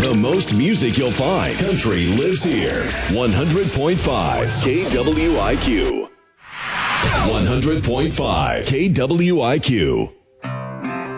The most music you'll find. Country lives here. 100.5 KWIQ. 100.5 KWIQ.